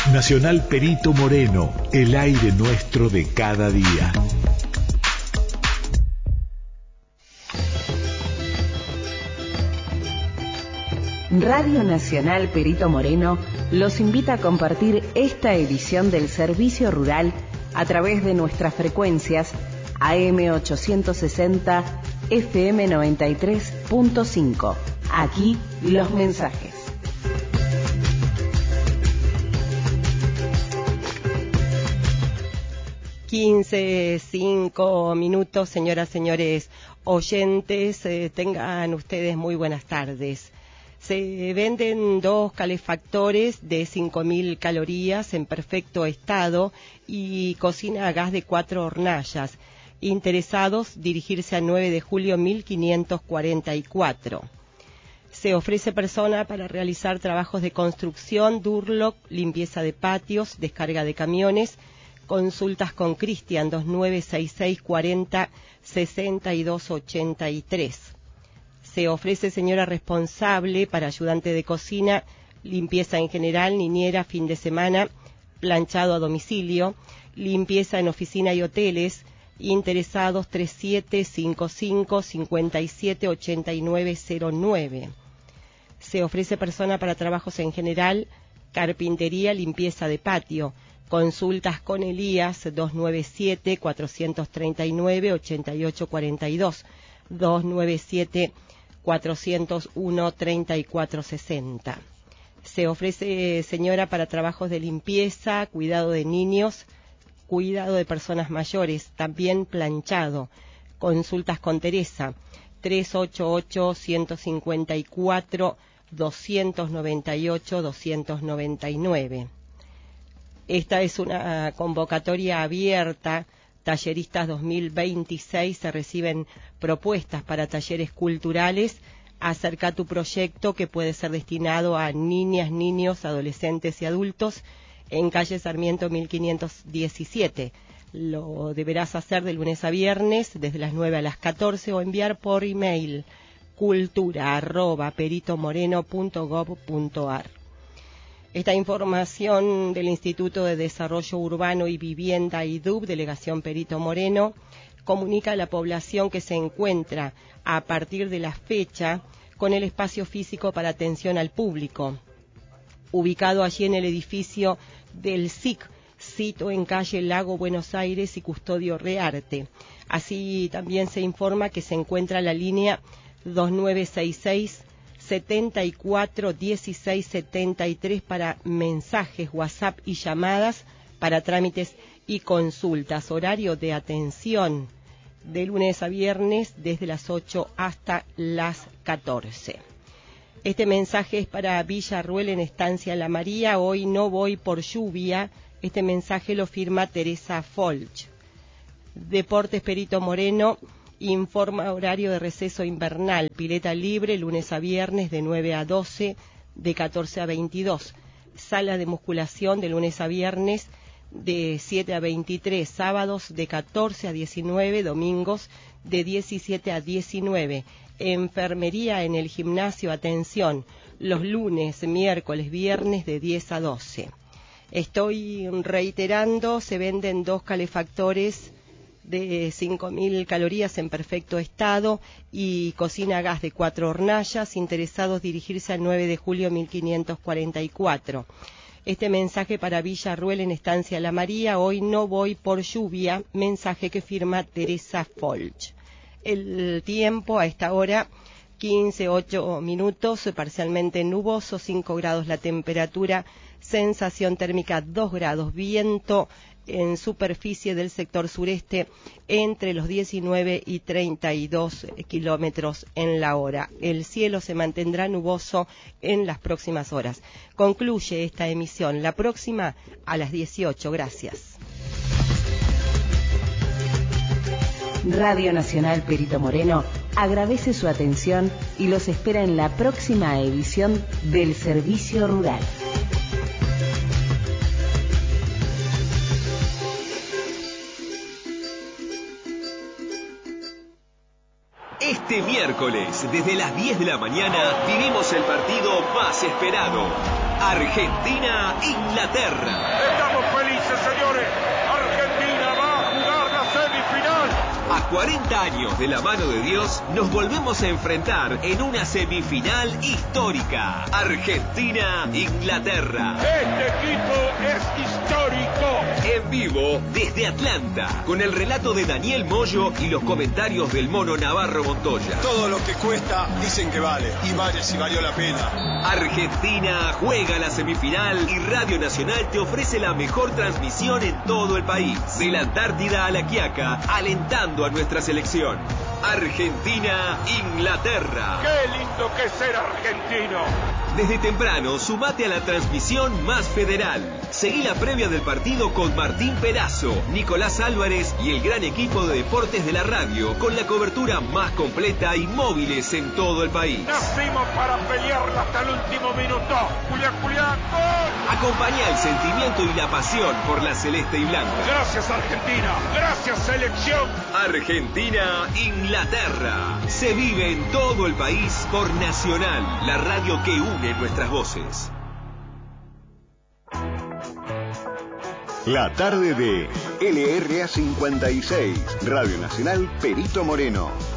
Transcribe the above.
Nacional Perito Moreno, el aire nuestro de cada día. Radio Nacional Perito Moreno los invita a compartir esta edición del Servicio Rural a través de nuestras frecuencias AM 860, FM 93.5. Aquí los mensajes. 15:05, señoras, señores oyentes, tengan ustedes muy buenas tardes. Se venden 2 calefactores de 5.000 calorías en perfecto estado y cocina a gas de 4 hornallas. Interesados, dirigirse a 9 de julio 1544. Se ofrece persona para realizar trabajos de construcción, durlock, limpieza de patios, descarga de camiones. Consultas con Cristian 2966406283. Se ofrece señora responsable para ayudante de cocina, limpieza en general, niñera, fin de semana, planchado a domicilio, limpieza en oficina y hoteles. Interesados 3755-578909. Se ofrece persona para trabajos en general, carpintería, limpieza de patio. Consultas con Elías 297-439-8842, 297-401-3460. Se ofrece señora para trabajos de limpieza, cuidado de niños, cuidado de personas mayores, también planchado. Consultas con Teresa 388-154-298-299. Esta es una convocatoria abierta, Talleristas 2026, se reciben propuestas para talleres culturales. Acerca tu proyecto que puede ser destinado a niñas, niños, adolescentes y adultos en calle Sarmiento 1517. Lo deberás hacer de lunes a viernes, desde las 9 a las 14, o enviar por email cultura@peritomoreno.gov.ar. Esta información del Instituto de Desarrollo Urbano y Vivienda IDUB, Delegación Perito Moreno, comunica a la población que se encuentra a partir de la fecha con el espacio físico para atención al público, ubicado allí en el edificio del SIC, sito en calle Lago Buenos Aires y Custodio Rearte. Así también se informa que se encuentra la línea 2966 74 16 73 para mensajes, WhatsApp y llamadas para trámites y consultas. Horario de atención de lunes a viernes desde las 8 hasta las 14. Este mensaje es para Villarruel en Estancia La María. Hoy no voy por lluvia. Este mensaje lo firma Teresa Folch. Deportes Perito Moreno informa horario de receso invernal, pileta libre lunes a viernes de 9 a 12, de 14 a 22, sala de musculación de lunes a viernes de 7 a 23, sábados de 14 a 19, domingos de 17 a 19, enfermería en el gimnasio, atención, los lunes, miércoles, viernes de 10 a 12. Estoy reiterando, se venden 2 calefactores de 5.000 calorías en perfecto estado y cocina a gas de 4 hornallas. Interesados, dirigirse al 9 de julio 1544. Este mensaje para Villarruel en Estancia La María. Hoy no voy por lluvia. Mensaje que firma Teresa Folch. El tiempo a esta hora 15:08, parcialmente nuboso, 5 grados la temperatura, sensación térmica 2 grados, viento en superficie del sector sureste entre los 19 y 32 kilómetros en la hora. El cielo se mantendrá nuboso en las próximas horas. Concluye esta emisión, la próxima a las 18. Gracias. Radio Nacional Perito Moreno agradece su atención y los espera en la próxima edición del Servicio Rural. Este miércoles, desde las 10 de la mañana, vivimos el partido más esperado. Argentina-Inglaterra. Estamos felices, señores. Argentina va a jugar la semifinal. A 40 años de la mano de Dios, nos volvemos a enfrentar en una semifinal histórica. Argentina-Inglaterra. Este equipo es histórico. En vivo desde Atlanta, con el relato de Daniel Moyo y los comentarios del Mono Navarro Montoya. Todo lo que cuesta dicen que vale, y vale si valió la pena. Argentina juega la semifinal y Radio Nacional te ofrece la mejor transmisión en todo el país. De la Antártida a La Quiaca, alentando a nuestra selección. Argentina-Inglaterra. ¡Qué lindo que es ser argentino! Desde temprano, sumate a la transmisión más federal. Seguí la previa del partido con Martín Perazo, Nicolás Álvarez y el gran equipo de deportes de la radio, con la cobertura más completa y móviles en todo el país. Nacimos para pelearla hasta el último minuto. Julián, ¡gol! Acompañá el sentimiento y la pasión por la celeste y blanca. Gracias, Argentina. Gracias, selección. Argentina-Inglaterra. Se vive en todo el país por Nacional, la radio que une nuestras voces. La tarde de LRA 56, Radio Nacional Perito Moreno.